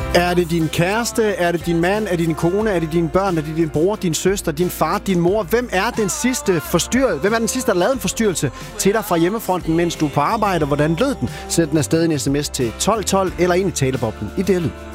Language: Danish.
Er det din kæreste? Er det din mand? Er det din kone? Er det dine børn? Er det din bror, din søster, din far, din mor? Hvem er den sidste, der lavede en forstyrrelse til dig fra hjemmefronten, mens du er på arbejde? Hvordan lød den? Send den afsted en sms til 1212 eller ind i taleboblen i det lyd.